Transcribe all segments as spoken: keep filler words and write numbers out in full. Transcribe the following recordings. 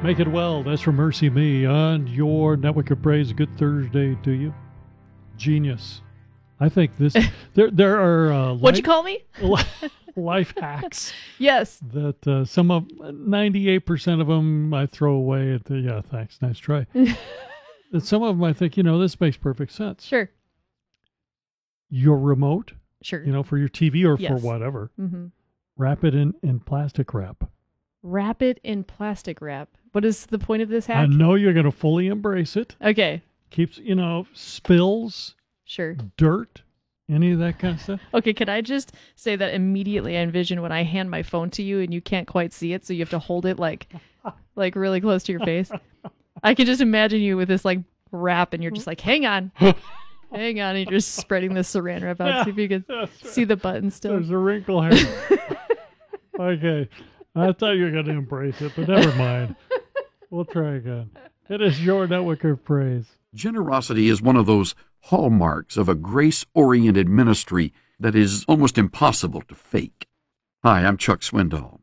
Make it well. That's from Mercy Me on your network of praise. Good Thursday to you. Genius. I think this, there there are... Uh, What'd life, you call me? life hacks. Yes. That uh, some of, ninety-eight percent of them I throw away at the, yeah, thanks, nice try. And some of them I think, you know, this makes perfect sense. Sure. Your remote, Sure. you know, for your T V or Yes. for whatever, Mm-hmm. wrap it in, in plastic wrap. Wrap it in plastic wrap. What is the point of this hack? I know you're going to fully embrace it. Okay. Keeps, you know, spills, Sure. dirt, any of that kind of stuff. Okay, can I just say that immediately I envision when I hand my phone to you and you can't quite see it, so you have to hold it like like really close to your face. I can just imagine you with this like wrap and you're just like, hang on. Hang on, and you're just spreading the saran wrap out. Yeah, See if you can that's right. see the button still. There's a wrinkle here. Okay. I thought you were going to embrace it, but never mind. We'll try again. It is your network of praise. Generosity is one of those hallmarks of a grace-oriented ministry that is almost impossible to fake. Hi, I'm Chuck Swindoll.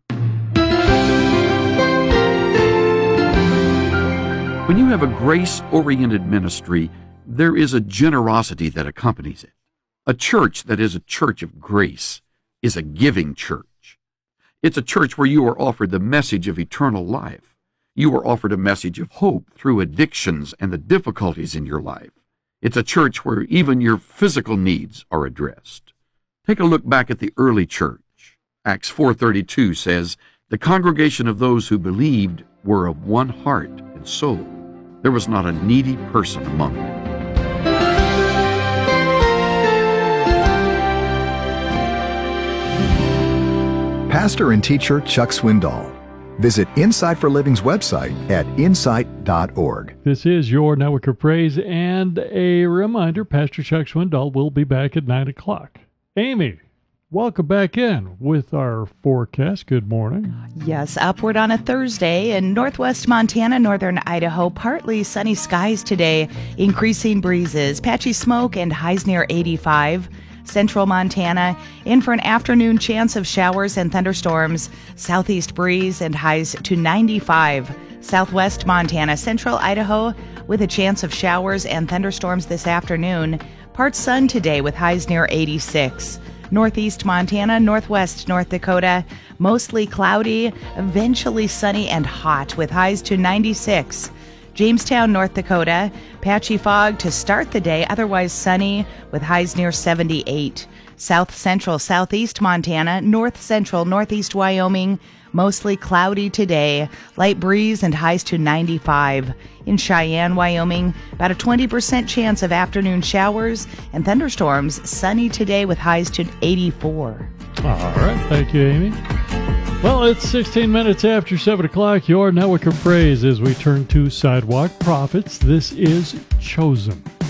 When you have a grace-oriented ministry, there is a generosity that accompanies it. A church that is a church of grace is a giving church. It's a church where you are offered the message of eternal life. You are offered a message of hope through addictions and the difficulties in your life. It's a church where even your physical needs are addressed. Take a look back at the early church. Acts four thirty-two says, "The congregation of those who believed were of one heart and soul. There was not a needy person among them." Pastor and teacher Chuck Swindoll. Visit Insight for Living's website at insight dot org. This is your network of praise, and a reminder, Pastor Chuck Swindoll will be back at nine o'clock. Amy, welcome back in with our forecast. Good morning. Yes, upward on a Thursday in northwest Montana, northern Idaho. Partly sunny skies today, increasing breezes, patchy smoke, and highs near eighty-five. Central Montana, in for an afternoon chance of showers and thunderstorms. Southeast breeze and highs to ninety-five. Southwest Montana, central Idaho, with a chance of showers and thunderstorms this afternoon. Part sun today with highs near eighty-six. Northeast Montana, northwest North Dakota, mostly cloudy, eventually sunny and hot with highs to ninety-six. Jamestown, North Dakota, patchy fog to start the day, otherwise sunny with highs near seventy-eight. South Central, Southeast Montana, North Central, Northeast Wyoming, mostly cloudy today, light breeze and highs to ninety-five. In Cheyenne, Wyoming, about a twenty percent chance of afternoon showers and thunderstorms, sunny today with highs to eighty-four. All right. Thank you, Amy. Well, it's sixteen minutes after seven o'clock. Your network of praise as we turn to Sidewalk Prophets. This is Chosen.